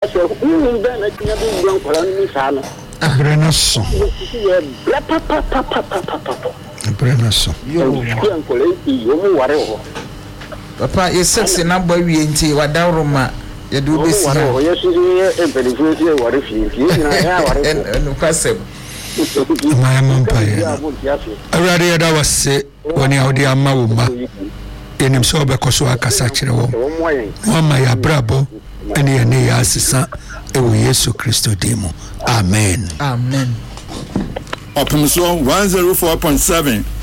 so ben na tinya bi gwan kwala ni sa no Breno so Breno so yo gwan kwala yi yo mu ware ho papa ye sex na ba wie nti wadawroma ye do be si ha yo si e benefit ye ware fi na ya ware no kwasem my empire already that was say when you dey ama wo ma enim so obekoso akasa kire wo ma ya brabo ene ye ne ya asesa ewo Yesu Kristo demo amen amen Opumuso 104.7